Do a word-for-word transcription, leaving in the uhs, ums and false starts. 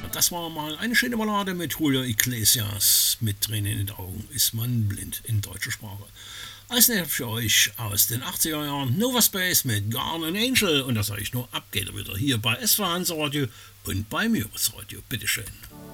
Das war mal eine schöne Ballade mit Julio Iglesias. Mit Tränen in den Augen ist man blind in deutscher Sprache. Als nächstes für euch aus den achtziger Jahren Nova Space mit Guardian Angel. Und das sage ich nur, ab geht er wieder hier bei S V Hansa Radio und bei Mirus Radio. Bitteschön.